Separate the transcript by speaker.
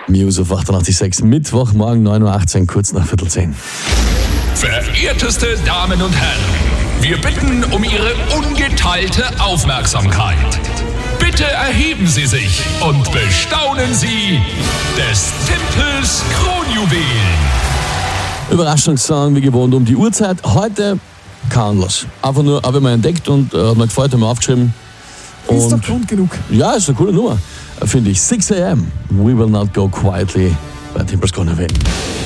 Speaker 1: Muse auf 88.6, Mittwochmorgen 9.18 Uhr, kurz nach 9:45.
Speaker 2: Verehrteste Damen und Herren, wir bitten um Ihre ungeteilte Aufmerksamkeit. Bitte erheben Sie sich und bestaunen Sie des Tempels Kronjuwelen.
Speaker 1: Überraschungssong wie gewohnt um die Uhrzeit. Heute kein Anlass. Einfach nur, habe ich mal entdeckt und hat mir gefreut, habe mir aufgeschrieben.
Speaker 3: Ist doch Grund genug.
Speaker 1: Ja, ist eine coole Nummer, finde ich. 6 a.m. We will not go quietly bei Tempels Kronjuwelen.